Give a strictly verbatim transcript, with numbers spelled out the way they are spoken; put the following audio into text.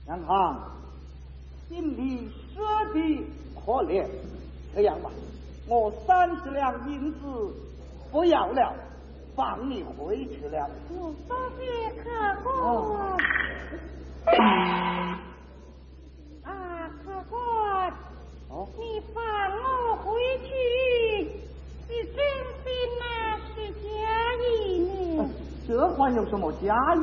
杨康，心里舍得可怜。这样吧，我三十两银子不要了，放你回去了。 我多谢客官。啊，客官， 哦， 你放我回去，是真心啊，是假意呢？ 这还有什么假意？